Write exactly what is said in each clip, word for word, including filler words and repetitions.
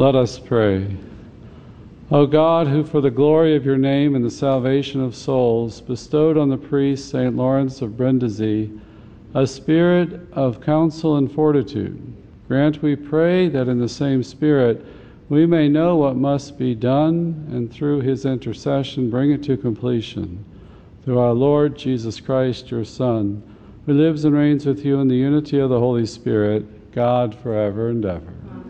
Let us pray. O God, who for the glory of your name and the salvation of souls bestowed on the priest Saint Lawrence of Brindisi a spirit of counsel and fortitude, grant, we pray, that in the same spirit we may know what must be done, and through his intercession bring it to completion. Through our Lord Jesus Christ, your Son, who lives and reigns with you in the unity of the Holy Spirit, God, forever and ever.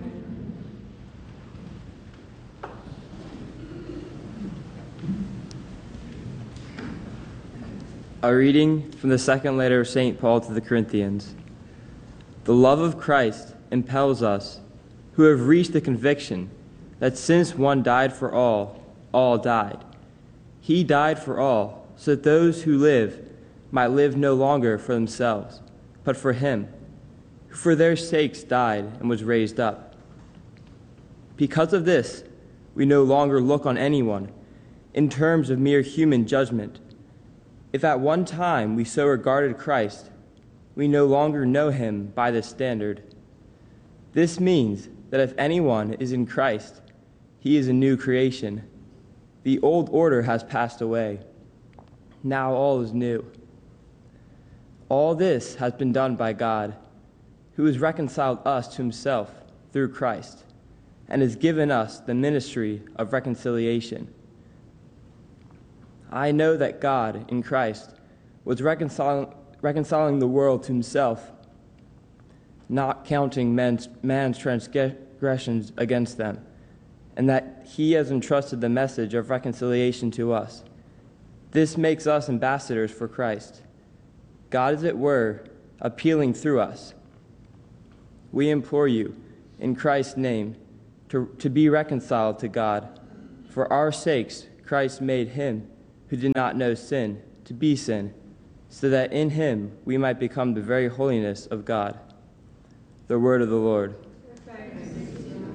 A reading from the second letter of Saint Paul to the Corinthians. The love of Christ impels us, who have reached the conviction that since one died for all, all died. He died for all, so that those who live might live no longer for themselves, but for him, who for their sakes died and was raised up. Because of this, we no longer look on anyone in terms of mere human judgment. If at one time we so regarded Christ, we no longer know him by this standard. This means that if anyone is in Christ, he is a new creation. The old order has passed away. Now all is new. All this has been done by God, who has reconciled us to himself through Christ, and has given us the ministry of reconciliation. I know that God, in Christ, was reconciling, reconciling the world to himself, not counting man's, man's transgressions against them, and that he has entrusted the message of reconciliation to us. This makes us ambassadors for Christ. God, as it were, appealing through us. We implore you, in Christ's name, to, to be reconciled to God. For our sakes, Christ made him who did not know sin to be sin, so that in him we might become the very holiness of God. The word of the Lord.